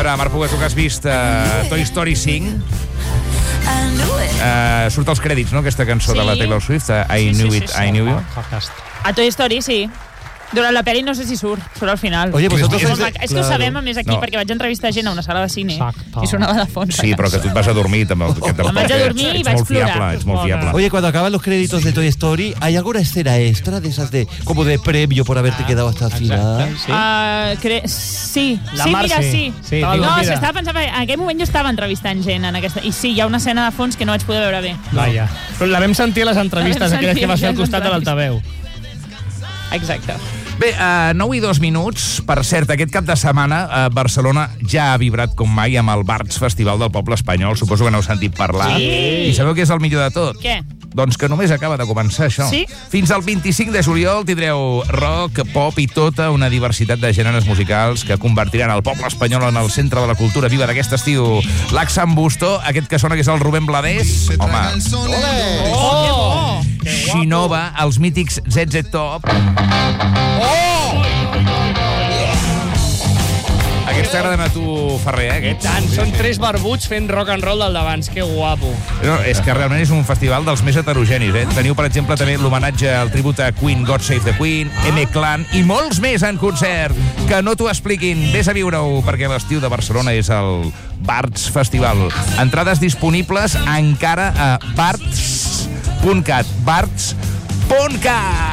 veure, Marc Puga, tu que has vist Toy Story 5, surt als crèdits, no?, aquesta cançó de la Taylor Swift, I Knew It, I Knew You. A Toy Story, sí. Durant la pel·li no sé si surt al final. Oye, vosotros és que ho sabem a més aquí, perquè vaig entrevistar gent a una sala de cine i sonava de fons. Sí, però que tu et vas a dormir també. Em vaig a dormir i vaig plorar. Ets molt fiable. Oye, cuando acaban los créditos de Toy Story, ¿hay alguna escena extra de esas como de premio por haberte quedado hasta el final? Sí, La mira, sí. No, mira. s'estava pensant, en aquell moment jo estava entrevistant gent en aquesta, i sí, hi ha una escena de fons que no vaig poder veure bé. Vaja. Però la vam sentir a les entrevistes, aquelles que va ser al costat de l'altaveu. Exacte. Bé, 9 i 2 minuts. Per cert, aquest cap de setmana Barcelona ja ha vibrat com mai amb el Barts Festival del Poble Espanyol. Suposo que n'heu sentit parlar. Sí. I sabeu què és el millor de tot? Què? Doncs que només acaba de començar això. Sí? Fins al 25 de juliol tindreu rock, pop i tota una diversitat de gèneres musicals que convertiran el poble espanyol en el centre de la cultura viva d'aquest estiu. L'Axan Busto, aquest que sona que és el Rubén Blades. Home. Oh! Xinova, els mítics ZZ Top. Aquests t'agraden a tu, Ferrer, eh? Tant, són 3 barbuts fent rock and roll del d'abans, que guapo. No, és que realment és un festival dels més heterogenis, eh? Teniu, per exemple, també l'homenatge al tribut a Queen, God Save the Queen, M-Clan i molts més en concert. Que no t'ho expliquin, vés a viure-ho, perquè l'estiu de Barcelona és el Barts Festival. Entrades disponibles encara a barts.cat. barts.cat.